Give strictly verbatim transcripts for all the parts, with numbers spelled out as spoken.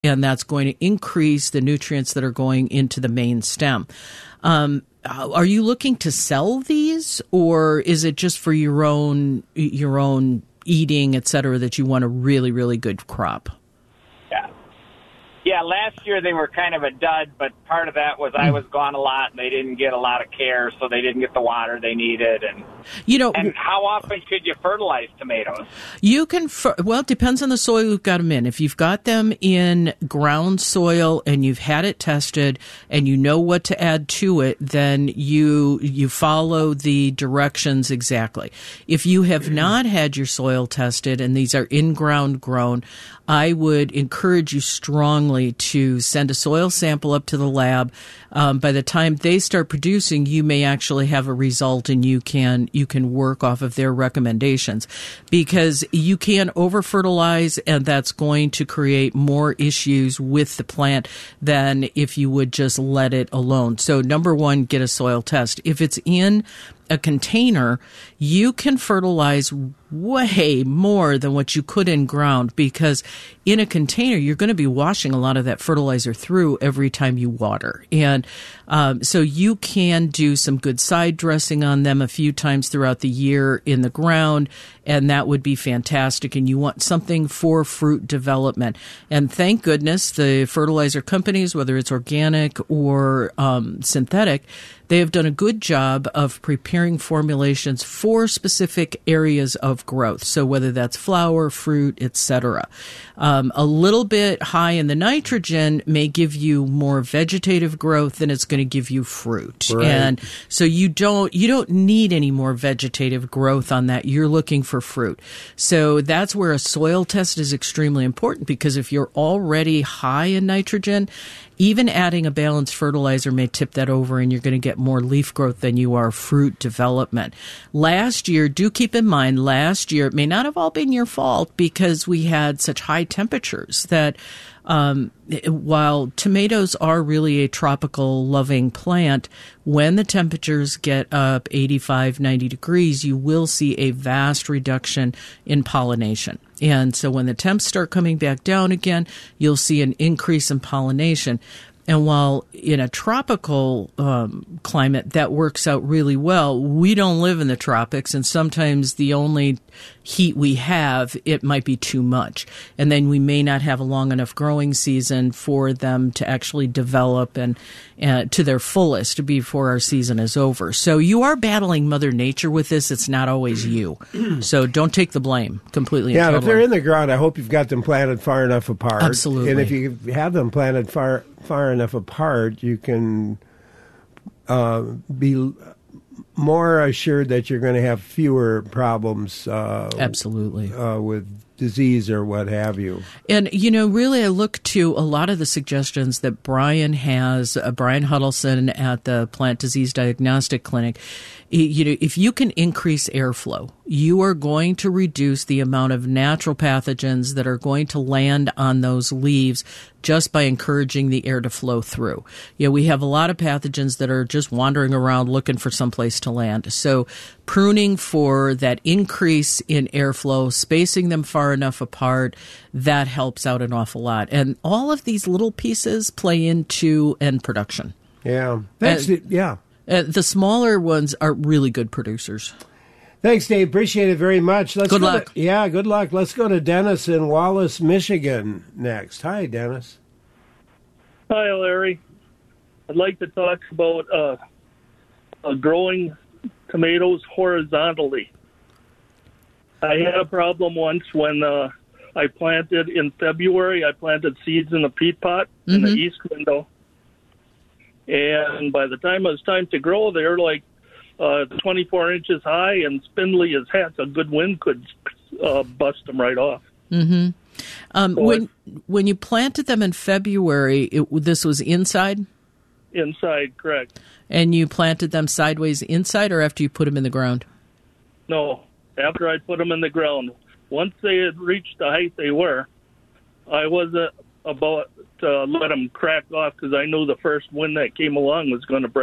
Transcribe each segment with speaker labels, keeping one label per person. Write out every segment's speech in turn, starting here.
Speaker 1: and that's going to increase the nutrients that are going into the main stem. Um, are you looking to sell these, or is it just for your own your own eating, et cetera, that you want a really, really good crop?
Speaker 2: Yeah. Yeah, last year they were kind of a dud, but part of that was I was gone a lot and they didn't get a lot of care, so they didn't get the water they needed. And
Speaker 1: you know,
Speaker 2: and how often should you fertilize tomatoes?
Speaker 1: You can, well, it depends on the soil you've got them in. If you've got them in ground soil and you've had it tested and you know what to add to it, then you you follow the directions exactly. If you have not had your soil tested and these are in-ground grown, I would encourage you strongly to send a soil sample up to the lab. Um, by the time they start producing, you may actually have a result, and you can you can work off of their recommendations, because you can over fertilize, and that's going to create more issues with the plant than if you would just let it alone. So number one, get a soil test. If it's in a container, you can fertilize way more than what you could in ground, because in a container, you're going to be washing a lot of that fertilizer through every time you water. And um, so you can do some good side dressing on them a few times throughout the year in the ground, and that would be fantastic. And you want something for fruit development. And thank goodness the fertilizer companies, whether it's organic or um, synthetic, they have done a good job of preparing formulations for specific areas of growth. So whether that's flower, fruit, et cetera. Um, a little bit high in the nitrogen may give you more vegetative growth than it's going to give you fruit.
Speaker 3: Right.
Speaker 1: And so you don't you don't need any more vegetative growth on that. You're looking for fruit. So that's where a soil test is extremely important, because if you're already high in nitrogen, even adding a balanced fertilizer may tip that over, and you're going to get more leaf growth than you are fruit development. Last year, do keep in mind, last year, it may not have all been your fault, because we had such high temperatures that um, while tomatoes are really a tropical loving plant, when the temperatures get up eighty-five, ninety degrees, you will see a vast reduction in pollination. And so when the temps start coming back down again, you'll see an increase in pollination. And while in a tropical um, climate that works out really well, we don't live in the tropics, and sometimes the only heat we have, it might be too much. And then we may not have a long enough growing season for them to actually develop and uh, to their fullest before our season is over. So you are battling Mother Nature with this. It's not always you. So don't take the blame completely.
Speaker 3: Yeah,
Speaker 1: and
Speaker 3: if they're in the ground, I hope you've got them planted far enough apart.
Speaker 1: Absolutely.
Speaker 3: And if you have them planted far far enough apart, you can uh, be more assured that you're going to have fewer problems. Uh,
Speaker 1: Absolutely.
Speaker 3: Uh, with disease or what have you.
Speaker 1: And, you know, really I look to a lot of the suggestions that Brian has, uh, Brian Huddleston at the Plant Disease Diagnostic Clinic. You know, if you can increase airflow, you are going to reduce the amount of natural pathogens that are going to land on those leaves just by encouraging the air to flow through. You know, we have a lot of pathogens that are just wandering around looking for some place to land. So pruning for that increase in airflow, spacing them far enough apart, that helps out an awful lot. And all of these little pieces play into end production.
Speaker 3: Yeah. Thanks.
Speaker 1: Uh,
Speaker 3: yeah.
Speaker 1: Uh, the smaller ones are really good producers.
Speaker 3: Thanks, Dave. Appreciate it very much. Let's
Speaker 1: good
Speaker 3: go
Speaker 1: luck.
Speaker 3: To, yeah, good luck. Let's go to Dennis in Wallace, Michigan next. Hi, Dennis.
Speaker 4: Hi, Larry. I'd like to talk about uh, uh, growing tomatoes horizontally. I had a problem once when uh, I planted in February. I planted seeds in a peat pot mm-hmm. in the east window. And by the time it was time to grow, they were like uh, twenty-four inches high and spindly as hats. A good wind could uh, bust them right off.
Speaker 1: Mm-hmm. Um,
Speaker 4: so
Speaker 1: when when you planted them in February, it, this was inside?
Speaker 4: Inside, correct.
Speaker 1: And you planted them sideways inside or after you put them in the ground?
Speaker 4: No, after I put them in the ground. Once they had reached the height they were, I wasn't about to let them crack off because I knew the first wind that came along was going to break them.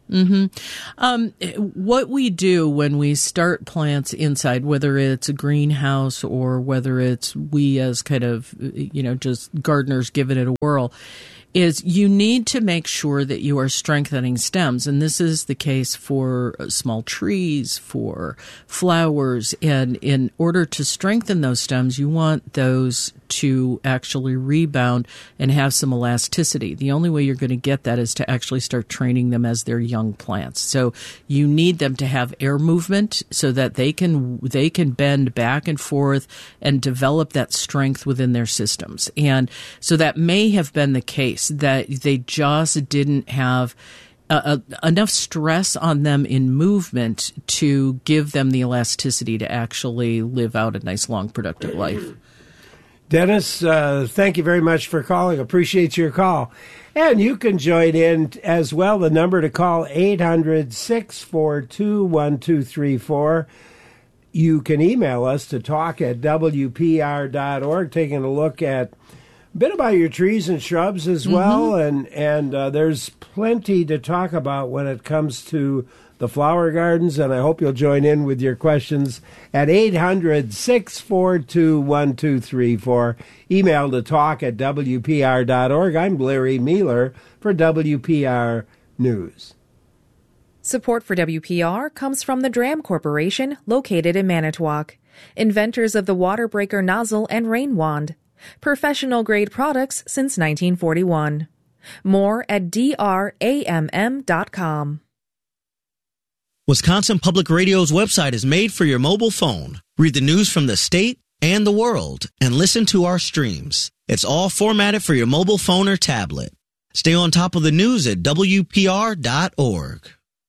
Speaker 1: Mm-hmm. Um, what we do when we start plants inside, whether it's a greenhouse or whether it's we as kind of, you know, just gardeners giving it a whirl, is you need to make sure that you are strengthening stems. And this is the case for small trees, for flowers. And in order to strengthen those stems, you want those to actually rebound and have some elasticity. The only way you're going to get that is to actually start training them as they're young plants. So you need them to have air movement so that they can they can bend back and forth and develop that strength within their systems. And so that may have been the case, that they just didn't have Uh, uh, enough stress on them in movement to give them the elasticity to actually live out a nice, long, productive life.
Speaker 3: Dennis, uh, thank you very much for calling. Appreciate your call. And you can join in as well. The number to call, eight hundred, six four two, one two three four. You can email us to talk at W P R dot org, taking a look at a bit about your trees and shrubs as well. Mm-hmm. And, and uh, there's plenty to talk about when it comes to the flower gardens, and I hope you'll join in with your questions at eight hundred, six four two, one two three four. Email to talk at W P R dot org. I'm Larry Mueller for W P R News.
Speaker 5: Support for W P R comes from the Dram Corporation, located in Manitowoc, inventors of the water breaker nozzle and rain wand. Professional-grade products since nineteen forty-one. More at D R A M M dot com.
Speaker 6: Wisconsin Public Radio's website is made for your mobile phone. Read the news from the state and the world and listen to our streams. It's all formatted for your mobile phone or tablet. Stay on top of the news at W P R dot org.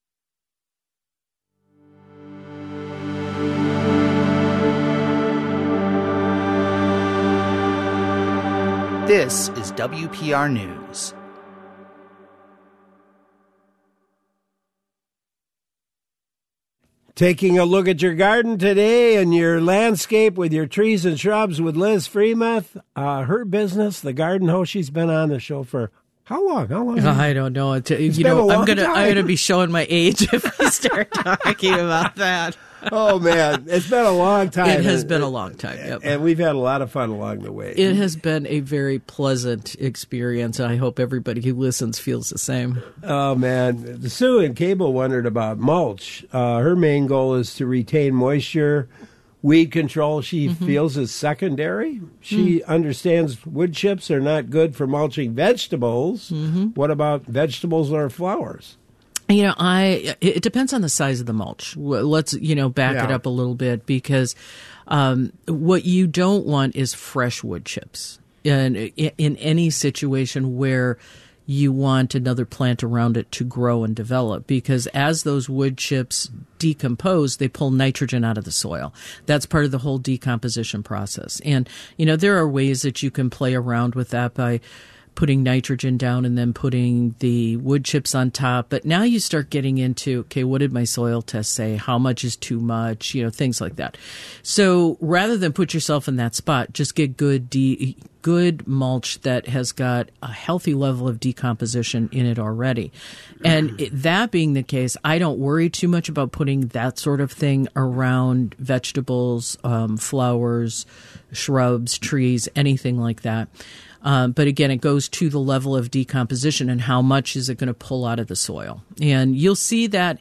Speaker 7: This is W P R News.
Speaker 3: Taking a look at your garden today and your landscape with your trees and shrubs with Liz Freemuth. Uh, her business, The Garden Host, she's been on the show for how long? How long?
Speaker 1: I don't know. It's, you know, I'm gonna time. I'm gonna be showing my age if we start talking about that.
Speaker 3: Oh man, it's been a long time.
Speaker 1: It has been a long time, yep.
Speaker 3: And we've had a lot of fun along the way.
Speaker 1: It has been a very pleasant experience, and I hope everybody who listens feels the same.
Speaker 3: Oh man, Sue in Cable wondered about mulch. Uh, her main goal is to retain moisture. Weed control, she mm-hmm. feels, is secondary. She mm. understands wood chips are not good for mulching vegetables. Mm-hmm. What about vegetables or flowers?
Speaker 1: You know, I it depends on the size of the mulch. Let's, you know, back yeah. it up a little bit, because um, what you don't want is fresh wood chips in, in any situation where you want another plant around it to grow and develop, because as those wood chips decompose, they pull nitrogen out of the soil. That's part of the whole decomposition process. And, you know, there are ways that you can play around with that by putting nitrogen down and then putting the wood chips on top. But now you start getting into, okay, what did my soil test say? How much is too much? You know, things like that. So rather than put yourself in that spot, just get good de- good mulch that has got a healthy level of decomposition in it already. And it, that being the case, I don't worry too much about putting that sort of thing around vegetables, um, flowers, shrubs, trees, anything like that. Um, but again, it goes to the level of decomposition and how much is it going to pull out of the soil. And you'll see that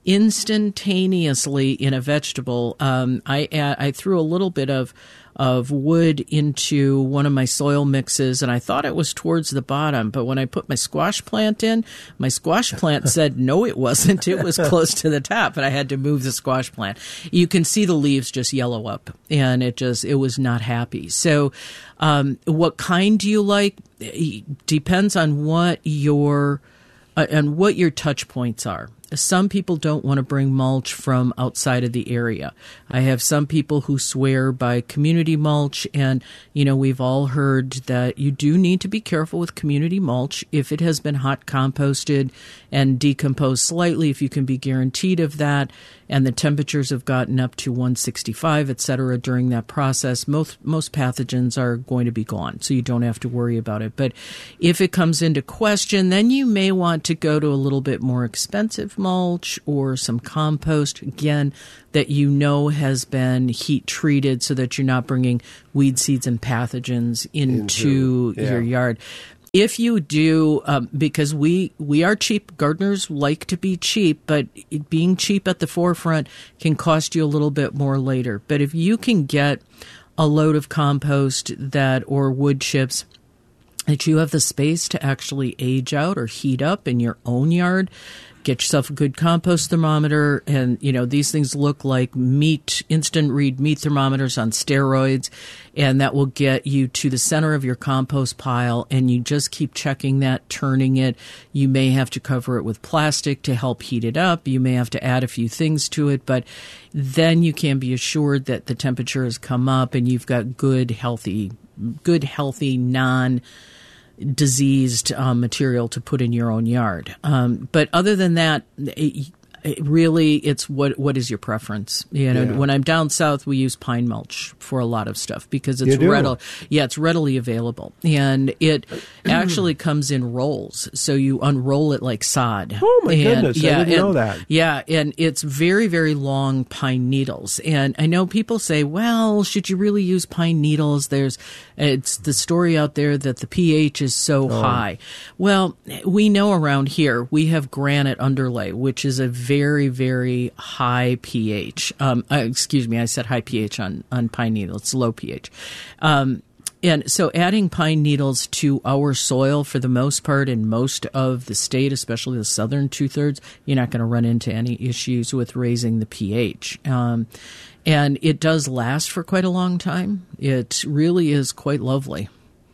Speaker 1: instantaneously in a vegetable. Um, I I threw a little bit of of wood into one of my soil mixes, and I thought it was towards the bottom. But when I put my squash plant in, my squash plant said, no, it wasn't. It was close to the top, and I had to move the squash plant. You can see the leaves just yellow up, and it just it was not happy. So um, what kind do you like? It depends on what your uh, and what your touch points are. some people don't want to bring mulch from outside of the area. I have some people who swear by community mulch, and, you know, we've all heard that you do need to be careful with community mulch if it has been hot composted and decomposed slightly, if you can be guaranteed of that, and the temperatures have gotten up to one sixty-five, et cetera, during that process, most, most pathogens are going to be gone, so you don't have to worry about it. But if it comes into question, then you may want to go to a little bit more expensive mulch or some compost, again, that you know has been heat treated so that you're not bringing weed seeds and pathogens into, into yeah. your yard. If you do, um, because we, we are cheap, gardeners like to be cheap, but being cheap at the forefront can cost you a little bit more later. But if you can get a load of compost that or wood chips that you have the space to actually age out or heat up in your own yard, get yourself a good compost thermometer. And, you know, these things look like meat, instant read meat thermometers on steroids. And that will get you to the center of your compost pile. And you just keep checking that, turning it. You may have to cover it with plastic to help heat it up. You may have to add a few things to it. But then you can be assured that the temperature has come up and you've got good, healthy, good, healthy, non diseased um, material to put in your own yard. Um, but other than that, it, it really, it's what what is your preference? You know, yeah. When I'm down south, we use pine mulch for a lot of stuff because it's readily, yeah, it's readily available, and it actually comes in rolls. So you unroll it like sod.
Speaker 3: Oh my
Speaker 1: and,
Speaker 3: goodness!
Speaker 1: Yeah,
Speaker 3: I didn't
Speaker 1: and,
Speaker 3: know that.
Speaker 1: Yeah, and it's very very long pine needles. And I know people say, well, should you really use pine needles? There's it's the story out there that the pH is so oh. high. Well, we know around here we have granite underlay, which is a very, very high pH. Um, uh, excuse me, I said high pH on, on pine needle. It's low pH. Um, and so adding pine needles to our soil for the most part in most of the state, especially the southern two-thirds, you're not going to run into any issues with raising the pH. Um, and it does last for quite a long time. It really is quite lovely.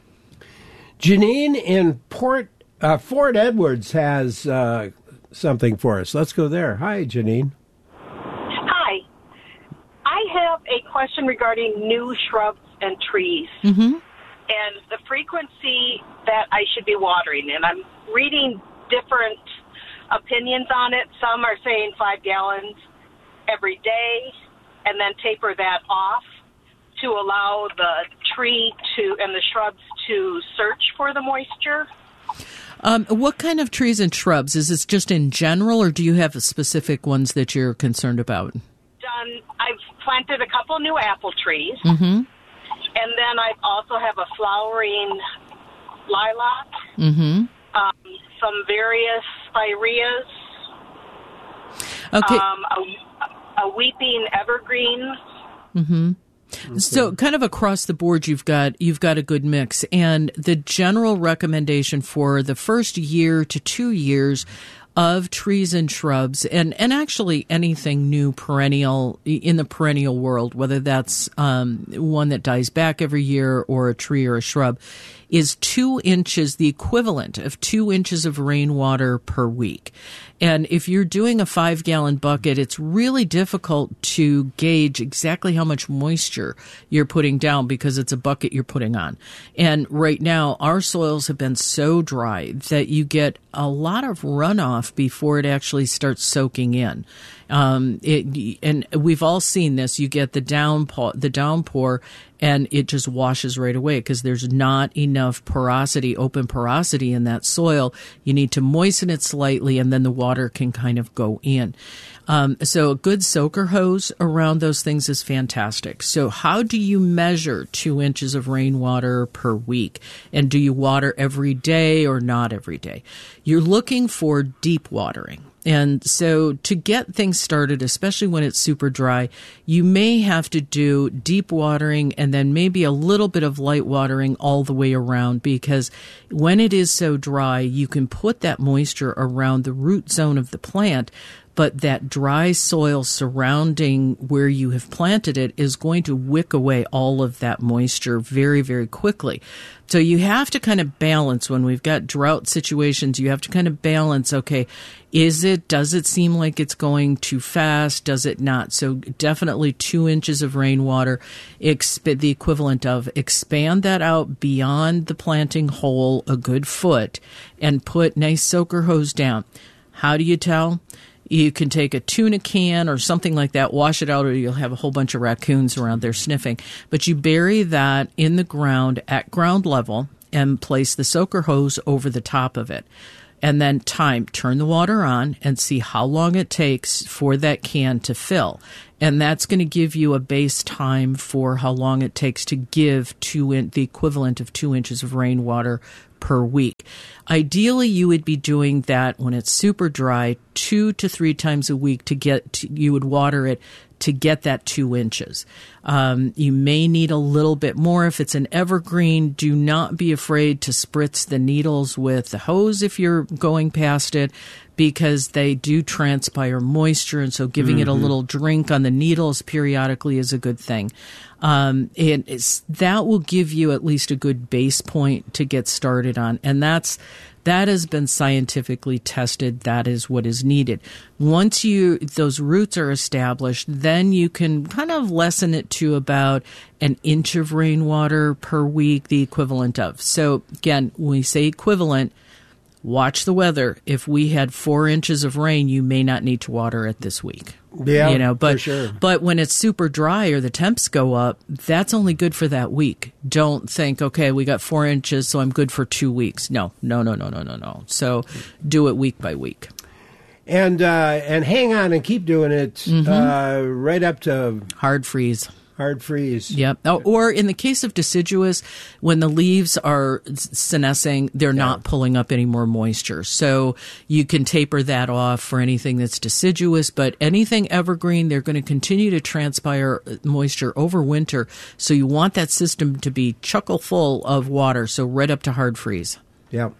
Speaker 3: Janine in Port uh, Fort Edwards has uh, something for us. Let's go there. Hi, Janine.
Speaker 8: Hi. I have a question regarding new shrubs and trees
Speaker 1: mm-hmm.
Speaker 8: and the frequency that I should be watering. And I'm reading different opinions on it. Some are saying five gallons every day and then taper that off to allow the tree to and the shrubs to search for the moisture.
Speaker 1: Um, what kind of trees and shrubs? Is this just in general, or do you have specific ones that you're concerned about?
Speaker 8: Done. I've planted a couple new apple trees,
Speaker 1: mm-hmm.
Speaker 8: and then I also have a flowering lilac,
Speaker 1: mm-hmm.
Speaker 8: um, some various spireas,
Speaker 1: okay,
Speaker 8: um, a, a weeping evergreen.
Speaker 1: Mm-hmm. Okay. So kind of across the board, you've got you've got a good mix. And the general recommendation for the first year to two years of trees and shrubs, and, and actually anything new perennial in the perennial world, whether that's um, one that dies back every year or a tree or a shrub, is two inches, the equivalent of two inches of rainwater per week. And if you're doing a five gallon bucket, it's really difficult to gauge exactly how much moisture you're putting down because it's a bucket you're putting on. And right now, our soils have been so dry that you get a lot of runoff before it actually starts soaking in. Um, it, and we've all seen this. You get the downpour, the downpour, and it just washes right away because there's not enough porosity, open porosity in that soil. You need to moisten it slightly, and then the water can kind of go in. Um, so a good soaker hose around those things is fantastic. So how do you measure two inches of rainwater per week? And do you water every day or not every day? You're looking for deep watering. And so to get things started, especially when it's super dry, you may have to do deep watering and then maybe a little bit of light watering all the way around, because when it is so dry, you can put that moisture around the root zone of the plant. but that dry soil surrounding where you have planted it is going to wick away all of that moisture very, very quickly. So you have to kind of balance when we've got drought situations. You have to kind of balance, okay, is it, does it seem like it's going too fast? Does it not? So definitely two inches of rainwater, exp- the equivalent of expand that out beyond the planting hole a good foot and put nice soaker hose down. How do you tell? You can take a tuna can or something like that, wash it out, or you'll have a whole bunch of raccoons around there sniffing. But you bury that in the ground at ground level and place the soaker hose over the top of it. And then time, turn the water on and see how long it takes for that can to fill. And that's going to give you a base time for how long it takes to give two in, the equivalent of two inches of rainwater per week. Ideally, you would be doing that when it's super dry, two to three times a week to get, to, you would water it to get that two inches. Um, you may need a little bit more. If it's an evergreen, do not be afraid to spritz the needles with the hose if you're going past it, because they do transpire moisture, and so giving mm-hmm. it a little drink on the needles periodically is a good thing. Um, and it's, that will give you at least a good base point to get started on, and that's that has been scientifically tested. That is what is needed. Once you those roots are established, then you can kind of lessen it to about an inch of rainwater per week, the equivalent of. So again, when we say equivalent, watch the weather. If we had four inches of rain, you may not need to water it this week.
Speaker 3: Yeah,
Speaker 1: you know, but,
Speaker 3: for sure.
Speaker 1: But when it's super dry or the temps go up, that's only good for that week. Don't think, okay, we got four inches, so I'm good for two weeks. No, no, no, no, no, no, no. So do it week by week.
Speaker 3: And uh, and hang on and keep doing it mm-hmm. uh, right up to
Speaker 1: hard freeze.
Speaker 3: Hard freeze.
Speaker 1: Yep. Or in the case of deciduous, when the leaves are senescing, they're yeah. not pulling up any more moisture. So you can taper that off for anything that's deciduous, but anything evergreen, they're going to continue to transpire moisture over winter. So you want that system to be chuckle full of water, so right up to hard freeze.
Speaker 3: Yeah.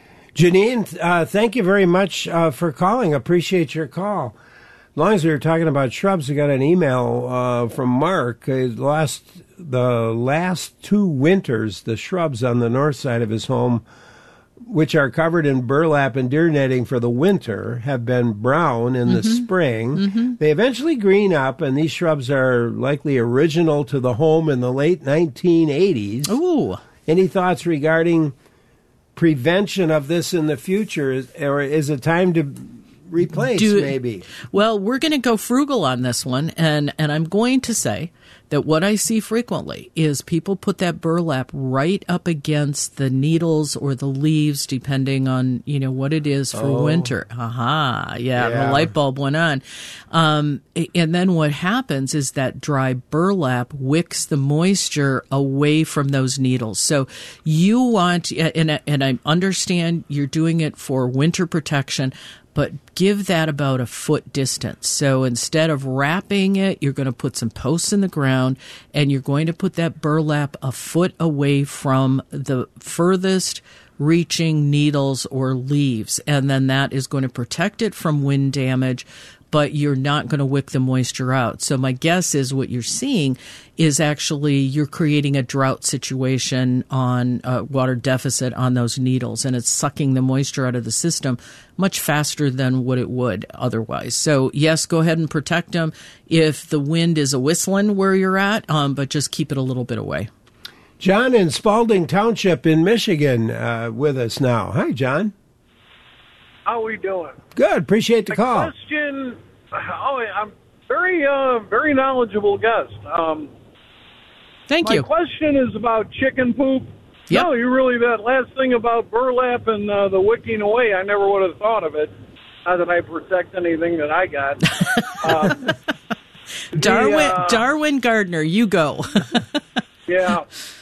Speaker 3: Janine, uh, thank you very much uh, for calling. Appreciate your call. As long as we were talking about shrubs, we got an email uh, from Mark. Uh, last the last two winters, the shrubs on the north side of his home, which are covered in burlap and deer netting for the winter, have been brown in mm-hmm. the spring. Mm-hmm. They eventually green up, and these shrubs are likely original to the home in the late nineteen eighties.
Speaker 1: Ooh!
Speaker 3: Any thoughts regarding prevention of this in the future, or is it time to replace, Do, maybe?
Speaker 1: Well, we're going to go frugal on this one, and, and I'm going to say that what I see frequently is people put that burlap right up against the needles or the leaves, depending on, you know, what it is for oh. winter. Aha, yeah, yeah, the light bulb went on. Um, and then what happens is that dry burlap wicks the moisture away from those needles. So you want, and, and I understand you're doing it for winter protection, but give that about a foot distance. So instead of wrapping it, you're going to put some posts in the ground, and you're going to put that burlap a foot away from the furthest reaching needles or leaves. And then that is going to protect it from wind damage, but you're not going to wick the moisture out. So my guess is what you're seeing is actually you're creating a drought situation on uh, water deficit on those needles, and it's sucking the moisture out of the system much faster than what it would otherwise. So yes, go ahead and protect them if the wind is a whistling where you're at, um, but just keep it a little bit away.
Speaker 3: John in Spalding Township in Michigan uh, with us now. Hi, John.
Speaker 9: How are we doing?
Speaker 3: Good. Appreciate the
Speaker 9: My
Speaker 3: call.
Speaker 9: Question. Oh, I'm very, uh, very knowledgeable guest. Um,
Speaker 1: Thank
Speaker 9: my
Speaker 1: you.
Speaker 9: My question is about chicken poop.
Speaker 1: Yep.
Speaker 9: No, you really, that last thing about burlap and uh, the wicking away, I never would have thought of it. Not that I protect anything that I got. um,
Speaker 1: Darwin,
Speaker 9: the, uh,
Speaker 1: Darwin Gardner, you go.
Speaker 9: yeah.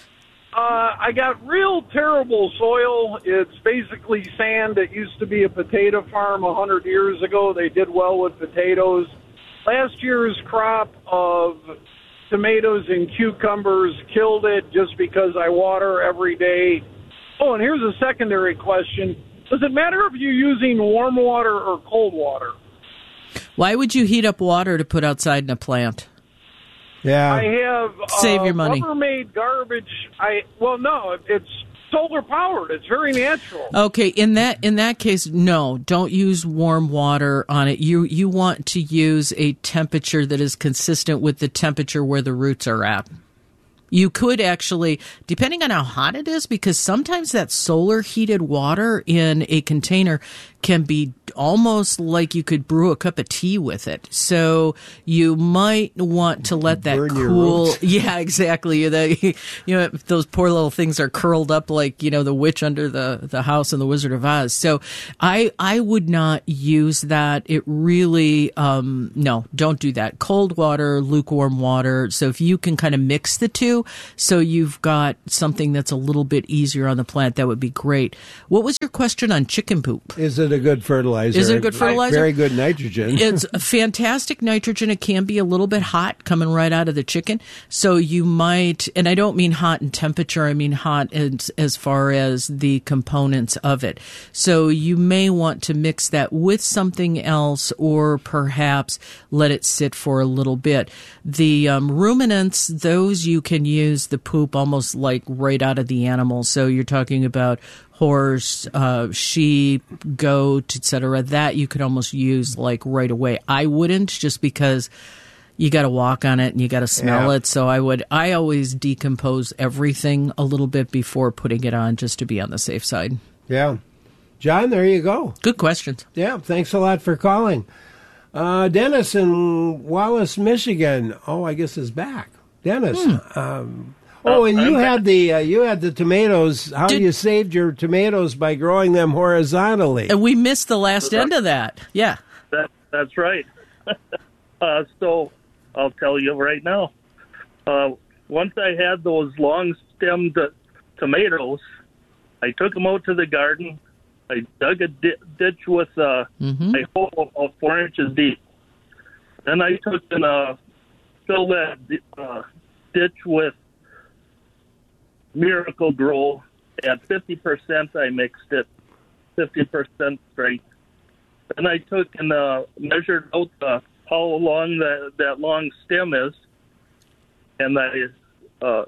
Speaker 9: Uh, I got real terrible soil. It's basically sand. It used to be a potato farm a hundred years ago. They did well with potatoes. Last year's crop of tomatoes and cucumbers killed it just because I water every day. Oh, and here's a secondary question. Does it matter if you're using warm water or cold water?
Speaker 1: Why would you heat up water to put outside in a plant?
Speaker 3: Yeah.
Speaker 9: I have uh,
Speaker 1: Save your money.
Speaker 9: Rubbermaid garbage. I well, no, it's solar powered. It's very natural.
Speaker 1: Okay, in that in that case, no, don't use warm water on it. You you want to use a temperature that is consistent with the temperature where the roots are at. You could actually, depending on how hot it is, because sometimes that solar heated water in a container can be almost like you could brew a cup of tea with it. So you might want to let that
Speaker 3: Burn your
Speaker 1: cool.
Speaker 3: roots.
Speaker 1: Yeah, exactly. The, you know, those poor little things are curled up like, you know, the witch under the, the house in The Wizard of Oz. So I, I would not use that. It really, um, no, don't do that. Cold water, lukewarm water. So if you can kind of mix the two, so you've got something that's a little bit easier on the plant, that would be great. What was your question on chicken poop?
Speaker 3: Is it a good fertilizer?
Speaker 1: Is it a good fertilizer?
Speaker 3: Very good nitrogen.
Speaker 1: It's a fantastic nitrogen. It can be a little bit hot coming right out of the chicken. So you might, and I don't mean hot in temperature, I mean hot as, as far as the components of it. So you may want to mix that with something else, or perhaps let it sit for a little bit. The um, ruminants, those you can use the poop almost like right out of the animal. So you're talking about horse, uh, sheep, goat, et cetera, that you could almost use like right away. I wouldn't, just because you got to walk on it and you got to smell
Speaker 3: Yeah.
Speaker 1: it. So I would, I always decompose everything a little bit before putting it on, just to be on the safe side.
Speaker 3: Yeah. John, there you go.
Speaker 1: Good questions.
Speaker 3: Yeah, thanks a lot for calling. Uh, Dennis in Wallace, Michigan. Oh, I guess is back. Dennis.
Speaker 1: Hmm.
Speaker 3: Um, oh, and you had the uh, you had the tomatoes. How
Speaker 1: Did-
Speaker 3: you saved your tomatoes by growing them horizontally?
Speaker 1: And we missed the last end of that. Yeah.
Speaker 4: That that's right. uh, so I'll tell you right now. Uh, once I had those long-stemmed uh, tomatoes, I took them out to the garden. I dug a di- ditch with uh,
Speaker 1: Mm-hmm.
Speaker 4: a hole of four inches deep. Then I took and uh, filled that uh, ditch with Miracle Grow at fifty percent. I mixed it, fifty percent straight. Then I took and uh, measured out uh, how long that, that long stem is, and I uh,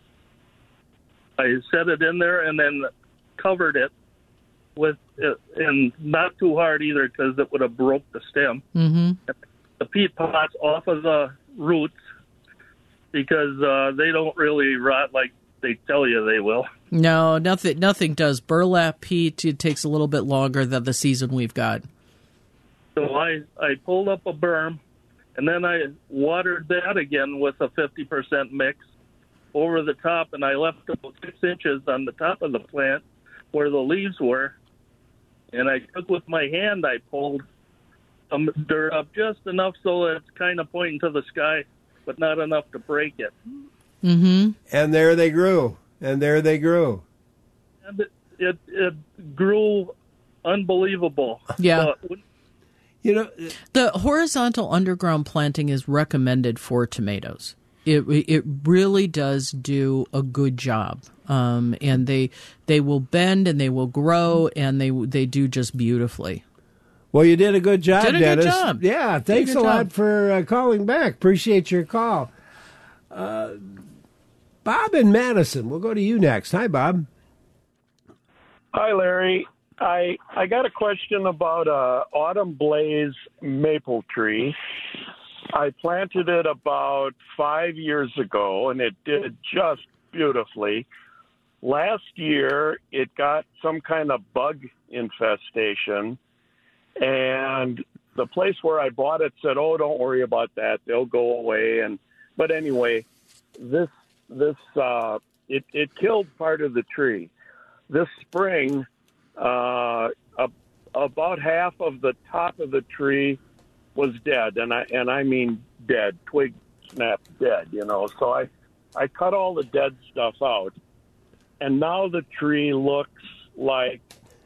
Speaker 4: I set it in there and then covered it with it, and not too hard either, because it would have broke the stem.
Speaker 1: Mm-hmm.
Speaker 4: The peat pots off of the roots, because uh, they don't really rot like they tell you they will.
Speaker 1: No, nothing, nothing does. Burlap peat, it takes a little bit longer than the season we've got.
Speaker 4: So I, I pulled up a berm, and then I watered that again with a fifty percent mix over the top, and I left about six inches on the top of the plant where the leaves were. And I took with my hand, I pulled some dirt up just enough so that it's kind of pointing to the sky, but not enough to break it.
Speaker 1: Mm-hmm.
Speaker 3: And there they grew. And there they grew.
Speaker 4: And it, it, it grew unbelievable.
Speaker 1: Yeah.
Speaker 4: Uh,
Speaker 3: You know,
Speaker 1: The horizontal underground planting is recommended for tomatoes. It it really does do a good job, um, and they they will bend and they will grow, and they they do just beautifully.
Speaker 3: well, you did a good job,
Speaker 1: Did a good
Speaker 3: Dennis.
Speaker 1: job.
Speaker 3: Yeah, thanks a
Speaker 1: good
Speaker 3: lot
Speaker 1: job.
Speaker 3: for uh, calling back. Appreciate your call. Uh, Bob in Madison. We'll go to you next. Hi, Bob.
Speaker 10: Hi, Larry. I I got a question about a autumn blaze maple tree. I planted it about five years ago, and it did just beautifully. Last year, it got some kind of bug infestation, and the place where I bought it said, "Oh, don't worry about that; they'll go away." And but anyway, this this uh, it it killed part of the tree. This spring, uh, a, about half of the top of the tree was dead, and I and I mean dead, twig snapped dead, you know. So I, I cut all the dead stuff out, and now the tree looks like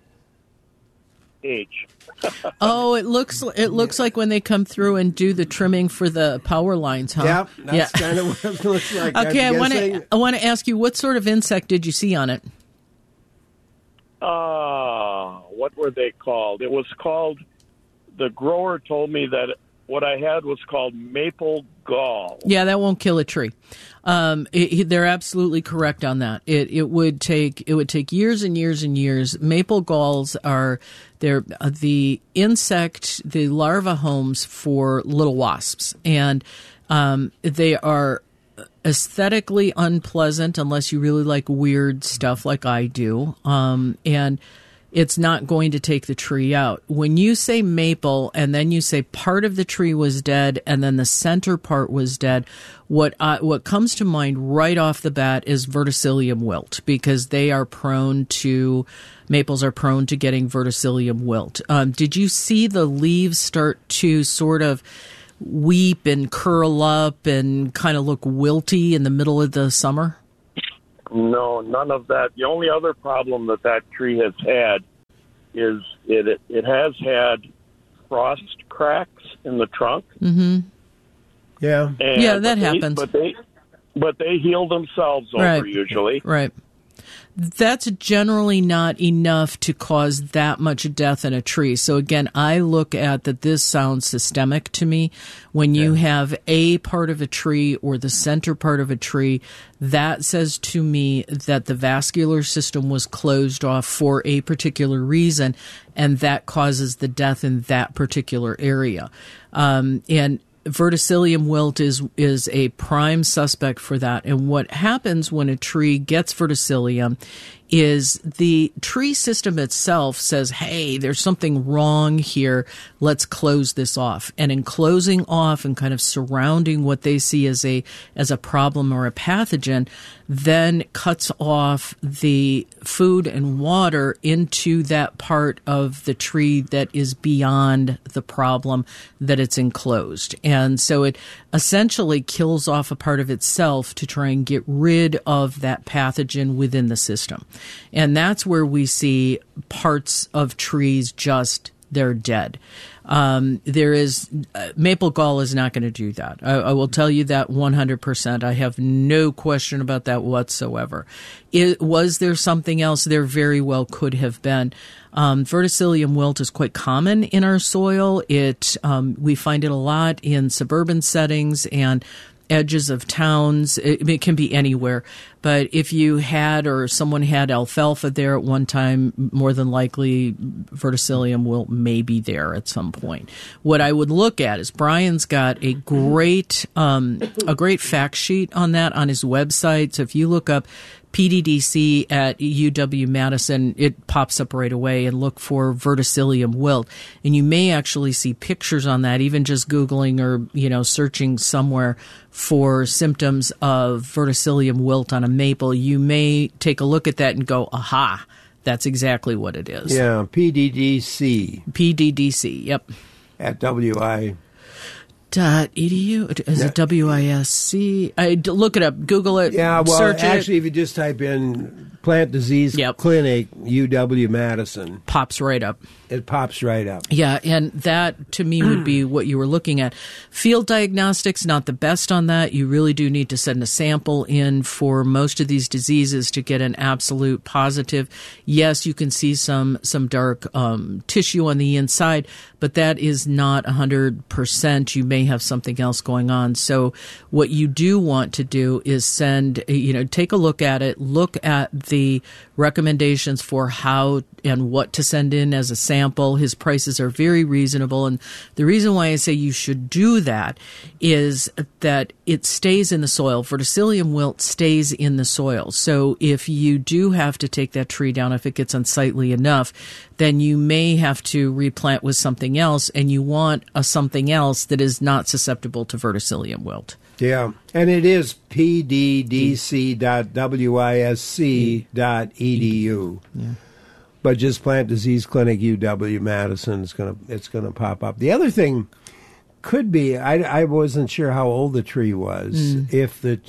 Speaker 10: H.
Speaker 1: Oh, it looks it looks like when they come through and do the trimming for the power lines, huh?
Speaker 3: Yep, that's
Speaker 1: yeah.
Speaker 3: kind of what it looks like.
Speaker 1: Okay,
Speaker 3: I'm
Speaker 1: I want
Speaker 3: guessing.
Speaker 1: to I want to ask you, what sort of insect did you see on it?
Speaker 10: Uh, what were they called? It was called, the grower told me that what I had was called maple gall.
Speaker 1: Yeah, that won't kill a tree. Um, it, it, they're absolutely correct on that. It it would take it would take years and years and years. Maple galls are they're uh, the insect, the larva homes for little wasps, and um, they are aesthetically unpleasant unless you really like weird stuff like I do. Um, and it's not going to take the tree out. When you say maple and then you say part of the tree was dead and then the center part was dead, what uh, what comes to mind right off the bat is verticillium wilt, because they are prone to, maples are prone to getting verticillium wilt. Um, did you see the leaves start to sort of weep and curl up and kind of look wilty in the middle of the summer?
Speaker 10: No, none of that. The only other problem that that tree has had is it it, it has had frost cracks in the trunk.
Speaker 1: Mm-hmm.
Speaker 3: Yeah,
Speaker 10: and,
Speaker 1: yeah, that
Speaker 10: but
Speaker 1: happens.
Speaker 10: They, but they but they heal themselves over
Speaker 1: Right.
Speaker 10: usually.
Speaker 1: Right. That's generally not enough to cause that much death in a tree. So again, I look at that this sounds systemic to me. When you yeah. have a part of a tree or the center part of a tree, that says to me that the vascular system was closed off for a particular reason, and that causes the death in that particular area. Um, and verticillium wilt is is a prime suspect for that. And what happens when a tree gets verticillium is the tree system itself says, hey, there's something wrong here. Let's close this off. And in closing off and kind of surrounding what they see as a as a problem or a pathogen, then cuts off the food and water into that part of the tree that is beyond the problem that it's enclosed. And so it essentially kills off a part of itself to try and get rid of that pathogen within the system. And that's where we see parts of trees just, they're dead. Um, there is, uh, maple gall is not going to do that. I, I will tell you that one hundred percent. I have no question about that whatsoever. It, was there something else? There very well could have been. Um, verticillium wilt is quite common in our soil. It, um, we find it a lot in suburban settings and edges of towns. It, it can be anywhere. But if you had or someone had alfalfa there at one time, more than likely verticillium wilt may be there at some point. What I would look at is Brian's got a great um, a great fact sheet on that on his website. So if you look up P D D C at U W Madison, it pops up right away, and look for verticillium wilt. And you may actually see pictures on that, even just Googling or, you know, searching somewhere for symptoms of verticillium wilt on a maple. You may take a look at that and go, aha, that's exactly what it is.
Speaker 3: Yeah, P D D C.
Speaker 1: P D D C, yep.
Speaker 3: At W I.
Speaker 1: Dot edu? Is it W I S C? I d- look it up. Google it.
Speaker 3: Yeah, well,
Speaker 1: search
Speaker 3: actually,
Speaker 1: it.
Speaker 3: if you just type in Plant Disease
Speaker 1: Yep.
Speaker 3: Clinic, U W Madison,
Speaker 1: pops right up.
Speaker 3: It pops right up.
Speaker 1: Yeah, and that, to me, would be what you were looking at. Field diagnostics, not the best on that. You really do need to send a sample in for most of these diseases to get an absolute positive. Yes, you can see some some dark um, tissue on the inside, but that is not one hundred percent. You may have something else going on. So what you do want to do is send, you know, take a look at it, look at the recommendations for how and what to send in as a sample. His prices are very reasonable. And the reason why I say you should do that is that it stays in the soil. Verticillium wilt stays in the soil. So if you do have to take that tree down, if it gets unsightly enough, then you may have to replant with something else, and you want a something else that is not susceptible to verticillium wilt.
Speaker 3: Yeah, and it is P D D C dot W I S C dot E D U. Yeah. But just Plant Disease Clinic U W Madison, it's gonna it's gonna pop up. The other thing could be, I, I wasn't sure how old the tree was. Mm. If the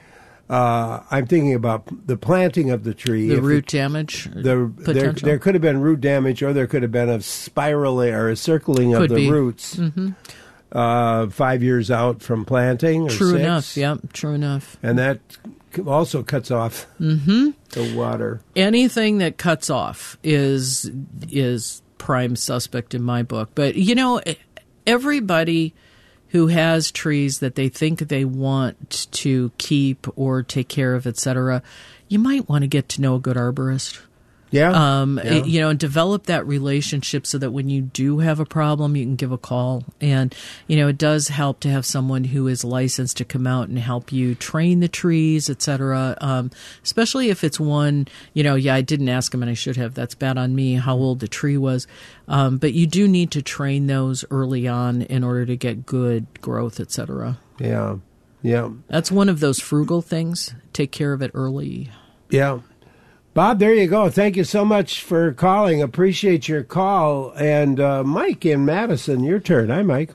Speaker 3: uh, I'm thinking about the planting of the tree,
Speaker 1: the
Speaker 3: if
Speaker 1: root
Speaker 3: it,
Speaker 1: damage,
Speaker 3: the, there, there could have been root damage, or there could have been a spiraling or a circling
Speaker 1: could
Speaker 3: of the
Speaker 1: be.
Speaker 3: roots.
Speaker 1: Mm-hmm.
Speaker 3: Uh, five years out from planting. Or
Speaker 1: true
Speaker 3: six.
Speaker 1: enough. Yeah, true enough.
Speaker 3: And that also cuts off
Speaker 1: mm-hmm.
Speaker 3: the water.
Speaker 1: Anything that cuts off is is prime suspect in my book. But you know, everybody who has trees that they think they want to keep or take care of, et cetera, you might want to get to know a good arborist.
Speaker 3: Yeah.
Speaker 1: Um,
Speaker 3: yeah.
Speaker 1: You know, and develop that relationship so that when you do have a problem, you can give a call. And, you know, it does help to have someone who is licensed to come out and help you train the trees, et cetera. Um, especially if it's one, you know, yeah, I didn't ask him and I should have. That's bad on me, how old the tree was. Um, but you do need to train those early on in order to get good growth, et cetera.
Speaker 3: Yeah. Yeah.
Speaker 1: That's one of those frugal things. Take care of it early.
Speaker 3: Yeah. Bob, there you go. Thank you so much for calling. Appreciate your call. And uh, Mike in Madison, your turn. Hi, Mike.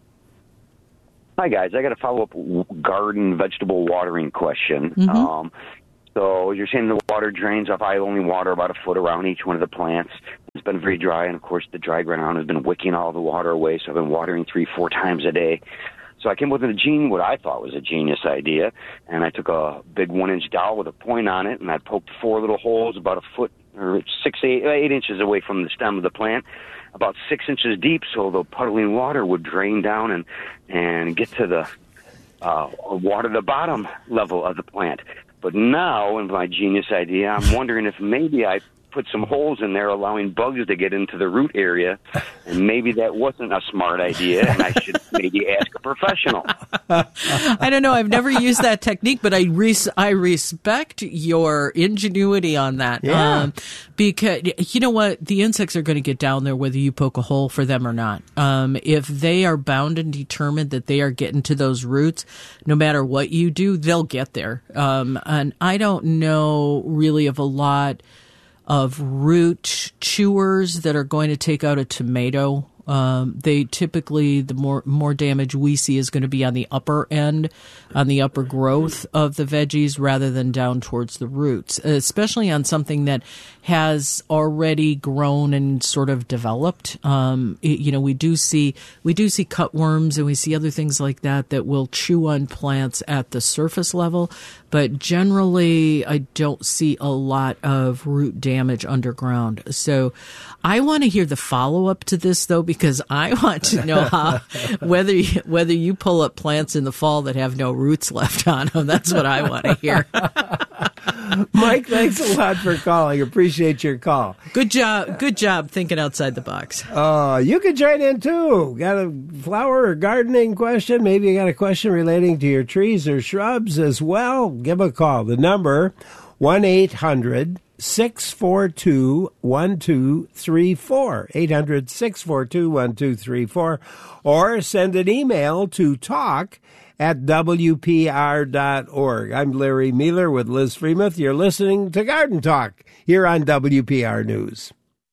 Speaker 11: Hi, guys. I got a follow-up garden vegetable watering question.
Speaker 1: Mm-hmm.
Speaker 11: Um, so you're saying the water drains off. I only water about a foot around each one of the plants. It's been very dry, and, of course, the dry ground has been wicking all the water away, so I've been watering three, four times a day. So I came up with a gene, what I thought was a genius idea, and I took a big one-inch dowel with a point on it, and I poked four little holes about a foot or six, eight, eight inches away from the stem of the plant, about six inches deep, so the puddling water would drain down and and get to the uh, water the bottom level of the plant. But now, in my genius idea, I'm wondering if maybe I put some holes in there allowing bugs to get into the root area, and maybe that wasn't a smart idea, and I should maybe ask a professional.
Speaker 1: I don't know. I've never used that technique, but I res- I respect your ingenuity on that.
Speaker 3: Yeah.
Speaker 1: Um, because, you know what? The insects are going to get down there whether you poke a hole for them or not. Um, if they are bound and determined that they are getting to those roots, no matter what you do, they'll get there. Um, and I don't know really of a lot of root chewers that are going to take out a tomato. Um, they typically, the more more damage we see is going to be on the upper end, on the upper growth of the veggies rather than down towards the roots, especially on something that has already grown and sort of developed. Um, it, you know, we do see we do see cutworms and we see other things like that that will chew on plants at the surface level, but generally I don't see a lot of root damage underground. So I want to hear the follow-up to this, though, because I want to know how, whether you, whether you pull up plants in the fall that have no roots left on them. That's what I want to hear.
Speaker 3: Mike, thanks a lot for calling. Appreciate your call.
Speaker 1: Good job. Good job thinking outside the box.
Speaker 3: Uh, you can join in, too. Got a flower or gardening question? Maybe you got a question relating to your trees or shrubs as well? Give a call. The number, one eight hundred six four two one two three four. eight hundred six four two one two three four. Or send an email to talk at W P R dot org. I'm Larry Mueller with Liz Freemuth. You're listening to Garden Talk here on W P R News.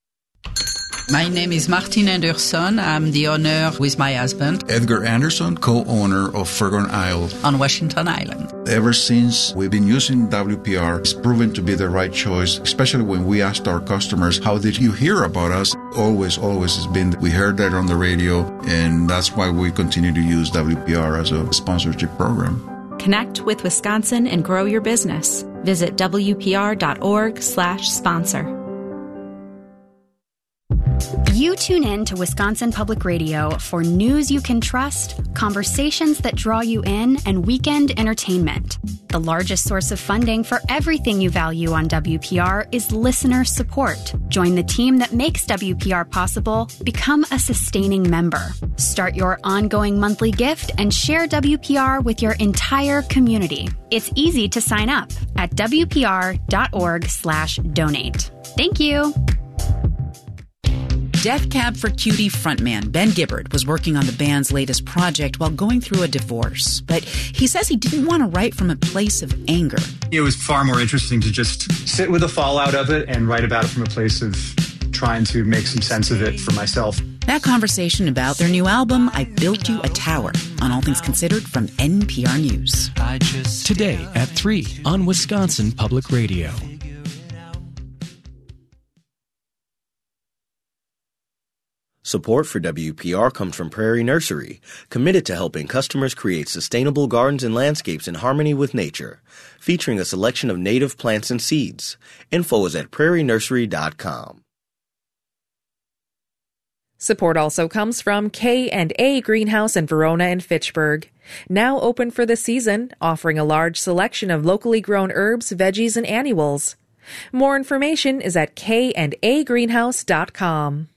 Speaker 12: My name is Martin Anderson. I'm the owner with my husband,
Speaker 13: Edgar Anderson, co-owner of Fergon Isle
Speaker 12: on Washington Island.
Speaker 13: Ever since we've been using W P R, it's proven to be the right choice, especially when we asked our customers, how did you hear about us? Always, always has been, we heard that on the radio, and that's why we continue to use W P R as a sponsorship program.
Speaker 14: Connect with Wisconsin and grow your business. Visit W P R dot org slash sponsor.
Speaker 15: You tune in to Wisconsin Public Radio for news you can trust, conversations that draw you in, and weekend entertainment. The largest source of funding for everything you value on W P R is listener support. Join the team that makes W P R possible. Become a sustaining member. Start your ongoing monthly gift and share W P R with your entire community. It's easy to sign up at W P R dot org slash donate. Thank you.
Speaker 16: Death Cab for Cutie frontman Ben Gibbard was working on the band's latest project while going through a divorce. But he says he didn't want to write from a place of anger.
Speaker 17: It was far more interesting to just sit with the fallout of it and write about it from a place of trying to make some sense of it for myself.
Speaker 16: That conversation about their new album, I Built You a Tower, on All Things Considered from N P R News.
Speaker 18: Today at three on Wisconsin Public Radio.
Speaker 6: Support for W P R comes from Prairie Nursery, committed to helping customers create sustainable gardens and landscapes in harmony with nature, featuring a selection of native plants and seeds. Info is at prairie nursery dot com.
Speaker 5: Support also comes from K and A Greenhouse in Verona and Fitchburg. Now open for the season, offering a large selection of locally grown herbs, veggies, and annuals. More information is at k and a greenhouse dot com.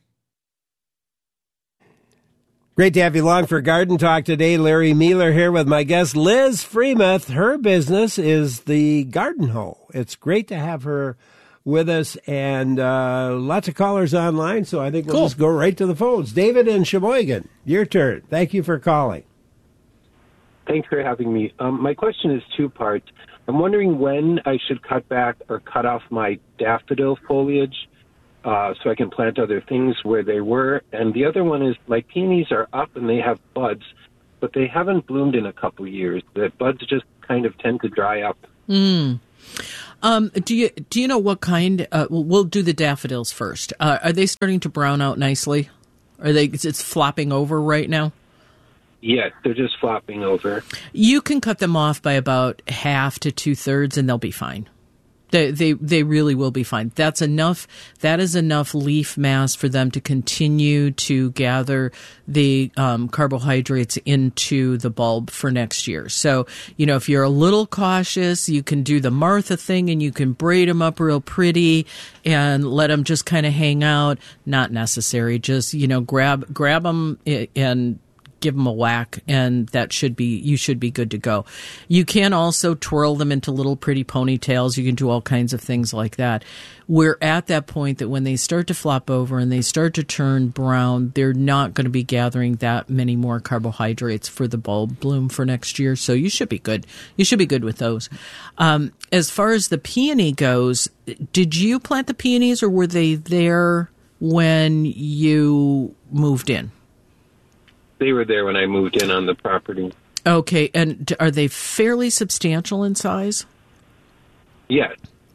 Speaker 3: Great to have you along for Garden Talk today. Larry Mueller here with my guest, Liz Freemuth. Her business is the Garden Hoe. It's great to have her with us, and uh, lots of callers online, so I think we'll
Speaker 19: Cool.
Speaker 3: just go right to the phones. David in Sheboygan, your turn. Thank you for calling.
Speaker 19: Thanks for having me. Um, my question is two parts. I'm wondering when I should cut back or cut off my daffodil foliage uh, so I can plant other things where they were. And the other one is, my peonies are up and they have buds, but they haven't bloomed in a couple years. The buds just kind of tend to dry up.
Speaker 1: Mm. Um, do you do you know what kind? Uh, we'll do the daffodils first. Uh, are they starting to brown out nicely? Are they? It's flopping over right now.
Speaker 19: Yes, they're just flopping over.
Speaker 1: You can cut them off by about half to two thirds, and they'll be fine. They, they they really will be fine. That's enough. That is enough leaf mass for them to continue to gather the um, carbohydrates into the bulb for next year. So, you know, if you're a little cautious, you can do the Martha thing and you can braid them up real pretty and let them just kind of hang out. Not necessary. Just, you know, grab grab them and give them a whack, and that should be, you should be good to go. You can also twirl them into little pretty ponytails. You can do all kinds of things like that. We're at that point that when they start to flop over and they start to turn brown, they're not going to be gathering that many more carbohydrates for the bulb bloom for next year. So you should be good. You should be good with those. Um, as far as the peony goes, did you plant the peonies or were they there when you moved in?
Speaker 19: They were there when I moved in on the property.
Speaker 1: Okay, and are they fairly substantial in size?
Speaker 19: Yes.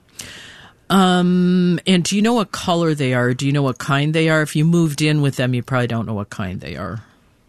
Speaker 1: Um, and do you know what color they are? Do you know what kind they are? If you moved in with them, you probably don't know what kind they are.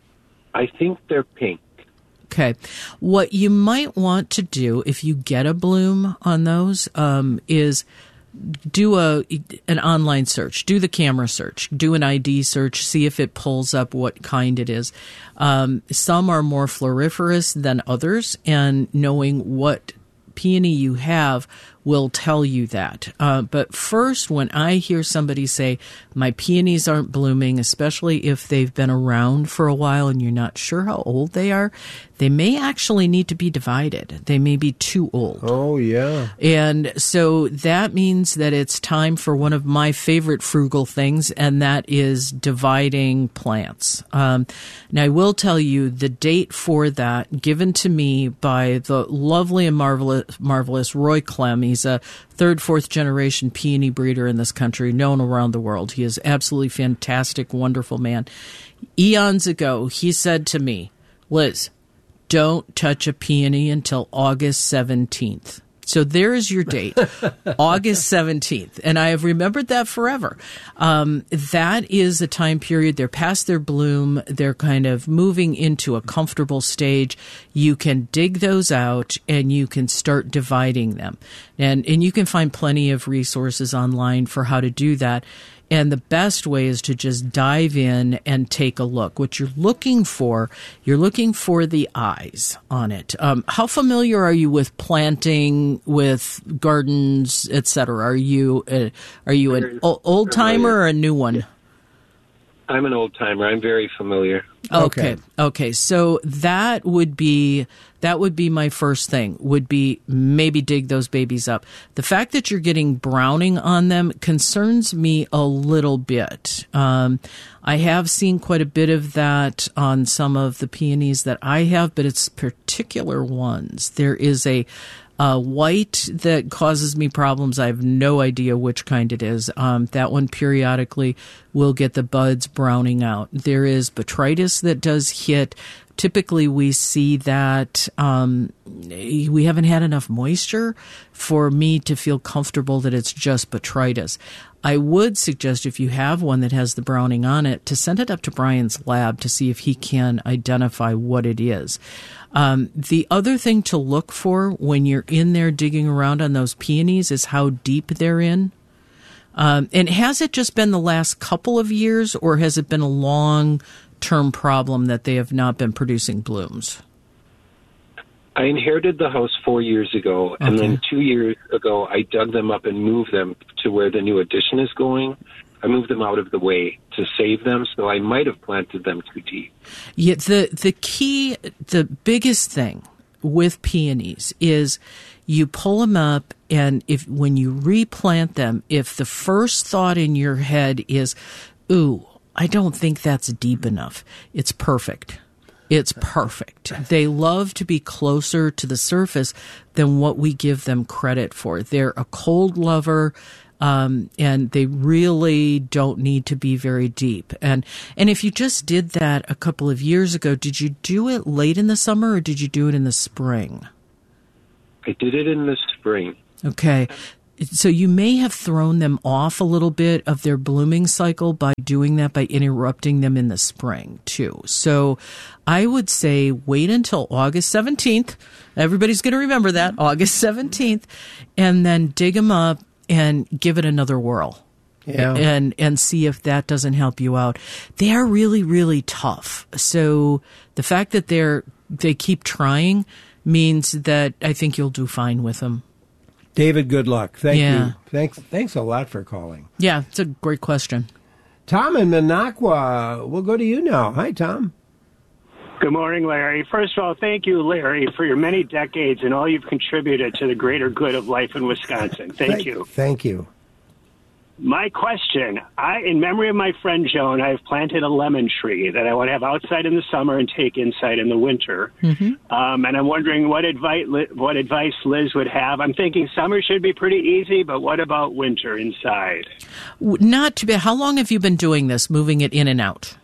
Speaker 19: I think they're pink.
Speaker 1: Okay. What you might want to do if you get a bloom on those um, is do a an online search, do the camera search, do an I D search, see if it pulls up what kind it is. Um, some are more floriferous than others, and knowing what peony you have will tell you that. Uh, but first, when I hear somebody say, my peonies aren't blooming, especially if they've been around for a while and you're not sure how old they are, they may actually need to be divided. They may be too old.
Speaker 3: Oh, yeah.
Speaker 1: And so that means that it's time for one of my favorite frugal things, and that is dividing plants. Um, now, I will tell you the date for that given to me by the lovely and marvelous, marvelous Roy Clem. He's a third, fourth generation peony breeder in this country, known around the world. He is absolutely fantastic, wonderful man. Eons ago, he said to me, Liz, don't touch a peony until August seventeenth. So there is your date, August seventeenth. And I have remembered that forever. Um, that is a time period. They're past their bloom. They're kind of moving into a comfortable stage. You can dig those out and you can start dividing them. And, and you can find plenty of resources online for how to do that. And the best way is to just dive in and take a look. What you're looking for, you're looking for the eyes on it. Um, how familiar are you with planting, with gardens, et cetera? Are you uh, are you an old timer or a new one?
Speaker 19: I'm an old timer. I'm very familiar.
Speaker 1: Okay. Okay. So that would be that would be my first thing, would be maybe dig those babies up. The fact that you're getting browning on them concerns me a little bit. Um, I have seen quite a bit of that on some of the peonies that I have, but it's particular ones. There is a Uh, white that causes me problems. I have no idea which kind it is. Um, that one periodically will get the buds browning out. There is botrytis that does hit. Typically, we see that um, we haven't had enough moisture for me to feel comfortable that it's just botrytis. I would suggest if you have one that has the browning on it to send it up to Brian's lab to see if he can identify what it is. Um, the other thing to look for when you're in there digging around on those peonies is how deep they're in. Um, and has it just been the last couple of years, or has it been a long-term problem that they have not been producing blooms?
Speaker 19: I inherited the house four years ago, and
Speaker 1: Okay.
Speaker 19: then two years ago, I dug them up and moved them to where the new addition is going. I moved them out of the way to save them, so I might have planted them too deep.
Speaker 1: Yeah, the the key, the biggest thing with peonies is you pull them up, and if when you replant them, if the first thought in your head is, "Ooh, I don't think that's deep enough," it's perfect. It's perfect. They love to be closer to the surface than what we give them credit for. They're a cold lover. Um, and they really don't need to be very deep. And and if you just did that a couple of years ago, did you do it late in the summer or did you do it in the spring?
Speaker 19: I did it in the spring.
Speaker 1: Okay. So you may have thrown them off a little bit of their blooming cycle by doing that, by interrupting them in the spring too. So I would say wait until August seventeenth. Everybody's going to remember that, August seventeenth, and then dig them up and give it another whirl.
Speaker 3: Yeah.
Speaker 1: And and see if that doesn't help you out. They are really, really tough. So the fact that they're they keep trying means that I think you'll do fine with them.
Speaker 3: David, good luck. Thank
Speaker 1: Yeah.
Speaker 3: you. Thanks Thanks a lot for calling.
Speaker 1: Yeah, it's a great question.
Speaker 3: Tom in Minocqua, we'll go to you now. Hi, Tom.
Speaker 20: Good morning, Larry. First of all, thank you, Larry, for your many decades and all you've contributed to the greater good of life in Wisconsin. Thank,
Speaker 3: Thank
Speaker 20: you.
Speaker 3: Thank you.
Speaker 20: My question, I, in memory of my friend Joan, I have planted a lemon tree that I want to have outside in the summer and take inside in the winter.
Speaker 1: Mm-hmm.
Speaker 20: Um, and I'm wondering what advice, what advice Liz would have. I'm thinking summer should be pretty easy, but what about winter inside?
Speaker 1: Not too bad. How long have you been doing this, moving it in and out?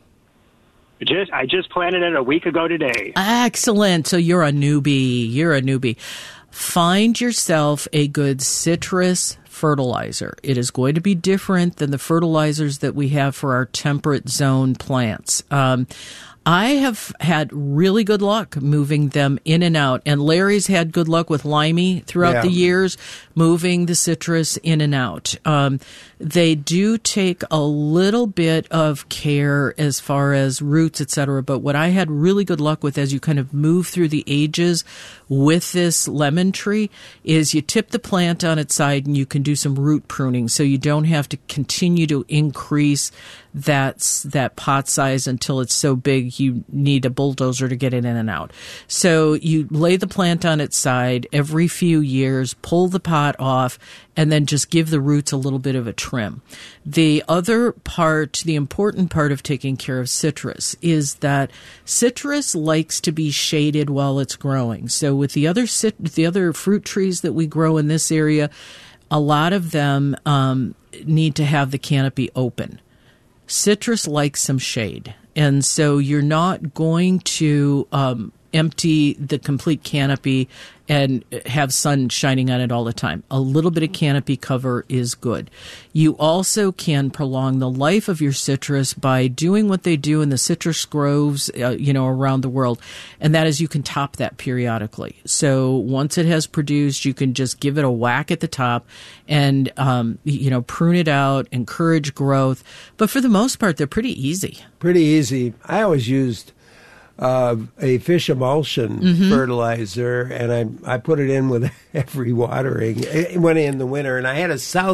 Speaker 20: Just, I just planted it a week ago today.
Speaker 1: Excellent. So you're a newbie. You're a newbie. Find yourself a good citrus fertilizer. It is going to be different than the fertilizers that we have for our temperate zone plants. Um, I have had really good luck moving them in and out, and Larry's had good luck with Limey throughout
Speaker 3: Yeah.
Speaker 1: the years, moving the citrus in and out. Um, they do take a little bit of care as far as roots, et cetera, but what I had really good luck with as you kind of move through the ages with this lemon tree is you tip the plant on its side and you can do some root pruning so you don't have to continue to increase that, that pot size until it's so big you need a bulldozer to get it in and out. So you lay the plant on its side every few years, pull the pot off, and then just give the roots a little bit of a trim. The other part, the important part of taking care of citrus is that citrus likes to be shaded while it's growing. So with the other cit- the other fruit trees that we grow in this area, a lot of them um, need to have the canopy open. Citrus likes some shade, and so you're not going to um, empty the complete canopy and have sun shining on it all the time. A little bit of canopy cover is good. You also can prolong the life of your citrus by doing what they do in the citrus groves, uh, you know, around the world, and that is you can top that periodically. So once it has produced, you can just give it a whack at the top and, um, you know, prune it out, encourage growth. But for the most part, they're pretty easy.
Speaker 3: Pretty easy. I always used uh, a fish emulsion
Speaker 1: Mhm.
Speaker 3: fertilizer, and I I put it in with every watering. It went in the winter, and I had a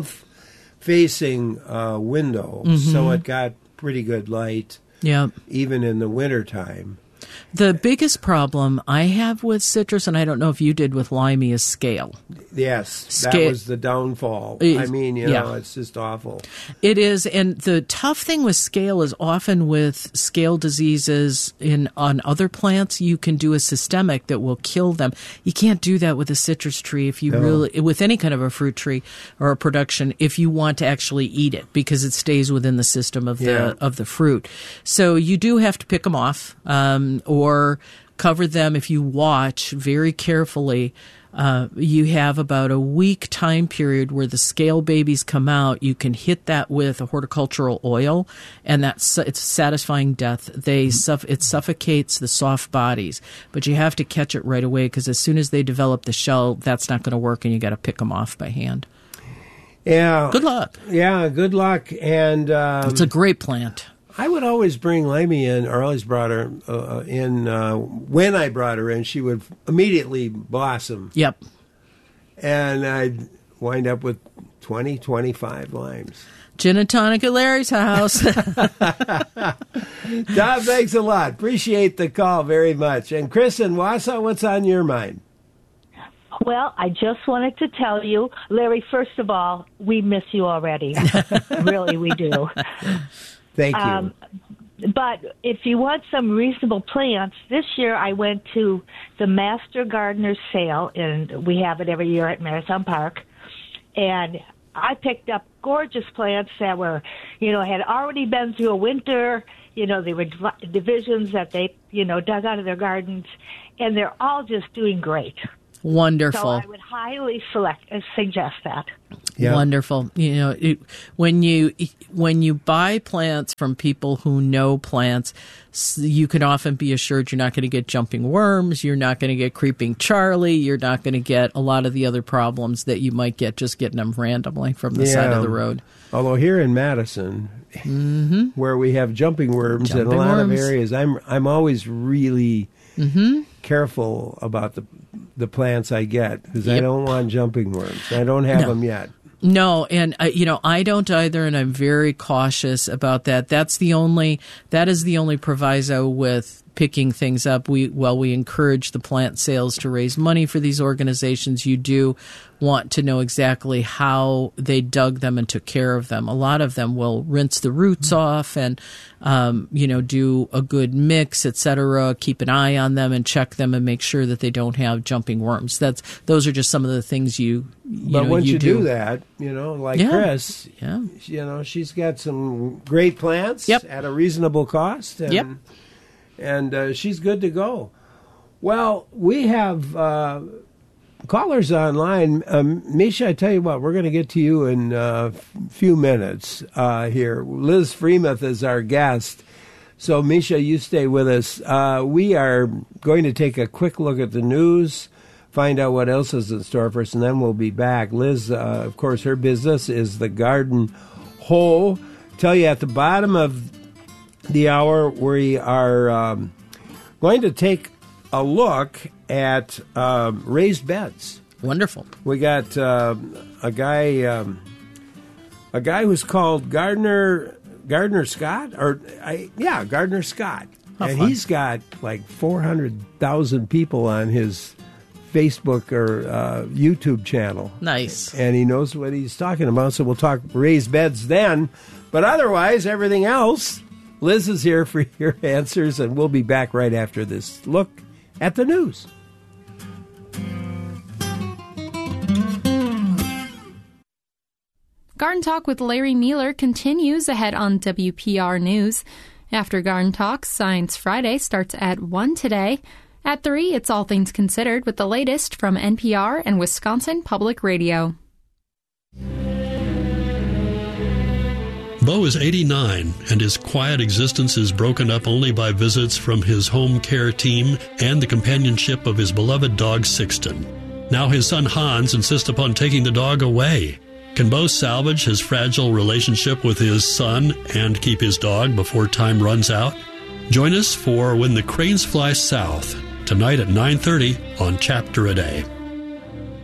Speaker 3: south-facing uh, window,
Speaker 1: Mhm.
Speaker 3: so it got pretty good light.
Speaker 1: Yeah.
Speaker 3: Even in the wintertime.
Speaker 1: The biggest problem I have with citrus, and I don't know if you did with limey, is scale.
Speaker 3: Yes, that
Speaker 1: Sca-
Speaker 3: was the downfall.
Speaker 1: It-
Speaker 3: I mean, you
Speaker 1: yeah.
Speaker 3: know, it's just awful.
Speaker 1: It is, and the tough thing with scale is often with scale diseases in on other plants, you can do a systemic that will kill them. You can't do that with a citrus tree if you
Speaker 3: No.
Speaker 1: really, with any kind of a fruit tree or a production, if you want to actually eat it, because it stays within the system of
Speaker 3: Yeah.
Speaker 1: the of the fruit. So you do have to pick them off, um, or cover them if you watch very carefully. Uh, you have about a week time period where the scale babies come out. You can hit that with a horticultural oil, and that's it's satisfying death. They suff- it suffocates the soft bodies, but you have to catch it right away because as soon as they develop the shell, that's not going to work, and you got to pick them off by hand.
Speaker 3: Yeah.
Speaker 1: Good luck.
Speaker 3: Yeah, good luck. And um,
Speaker 1: it's a great plant.
Speaker 3: I would always bring Lamey in, or always brought her uh, in. Uh, when I brought her in, she would immediately blossom.
Speaker 1: Yep.
Speaker 3: And I'd wind up with twenty, twenty-five limes.
Speaker 1: Gin and tonic at Larry's house.
Speaker 3: Tom, thanks a lot. Appreciate the call very much. And Chris in Wausau, what's on your mind?
Speaker 21: Well, I just wanted to tell you, Larry, first of all, we miss you already. Really, we do.
Speaker 3: Thank you.
Speaker 21: Um, but if you want some reasonable plants, this year I went to the Master Gardener's Sale, and we have it every year at Marathon Park, and I picked up gorgeous plants that were, you know, had already been through a winter. You know, they were div- divisions that they, you know, dug out of their gardens, and they're all just doing great.
Speaker 1: Wonderful.
Speaker 21: So I would highly select uh, suggest that.
Speaker 3: Yeah.
Speaker 1: Wonderful. You know, it, when you when you buy plants from people who know plants, you can often be assured you're not going to get jumping worms, you're not going to get creeping Charlie, you're not going to get a lot of the other problems that you might get just getting them randomly from the
Speaker 3: yeah.
Speaker 1: side of the road.
Speaker 3: Although here in Madison,
Speaker 1: mm-hmm.
Speaker 3: where we have jumping worms
Speaker 1: jumping
Speaker 3: in a lot
Speaker 1: worms.
Speaker 3: of areas, I'm I'm always really
Speaker 1: mm-hmm.
Speaker 3: careful about the the plants I get because
Speaker 1: yep.
Speaker 3: I don't want jumping worms. I don't have
Speaker 1: no.
Speaker 3: them yet.
Speaker 1: No, and uh, you know, I don't either, and I'm very cautious about that. That's the only that is the only proviso with picking things up. We well, we encourage the plant sales to raise money for these organizations. You do want to know exactly how they dug them and took care of them. A lot of them will rinse the roots off and um, you know, do a good mix, et cetera. Keep an eye on them and check them and make sure that they don't have jumping worms. That's those are just some of the things you. you
Speaker 3: but
Speaker 1: know,
Speaker 3: once
Speaker 1: you,
Speaker 3: you
Speaker 1: do.
Speaker 3: do that, you know, like
Speaker 1: yeah.
Speaker 3: Chris,
Speaker 1: yeah,
Speaker 3: you know, she's got some great plants
Speaker 1: yep.
Speaker 3: at a reasonable cost. And,
Speaker 1: yep.
Speaker 3: And uh, she's good to go. Well, we have uh, callers online. Um, Misha, I tell you what, we're going to get to you in a few minutes uh, here. Liz Freemuth is our guest. So, Misha, you stay with us. Uh, we are going to take a quick look at the news, find out what else is in store for us, and then we'll be back. Liz, uh, of course, her business is the Garden Hoe. Tell you at the bottom of the hour, we are um, going to take a look at um, raised beds.
Speaker 1: Wonderful.
Speaker 3: We got uh, a guy, um, a guy who's called Gardner Gardner Scott, or I, yeah, Gardner Scott,
Speaker 1: How
Speaker 3: and
Speaker 1: fun.
Speaker 3: he's got like four hundred thousand people on his Facebook or uh, YouTube channel.
Speaker 1: Nice.
Speaker 3: And he knows what he's talking about. So we'll talk raised beds then, but otherwise, everything else. Liz is here for your answers, and we'll be back right after this look at the news.
Speaker 22: Garden Talk with Larry Mueller continues ahead on W P R News. After Garden Talk, Science Friday starts at one today. At three, it's All Things Considered with the latest from N P R and Wisconsin Public Radio.
Speaker 23: Bo is eighty-nine, and his quiet existence is broken up only by visits from his home care team and the companionship of his beloved dog Sixten. Now his son Hans insists upon taking the dog away. Can Bo salvage his fragile relationship with his son and keep his dog before time runs out? Join us for When the Cranes Fly South, tonight at nine thirty on Chapter a Day.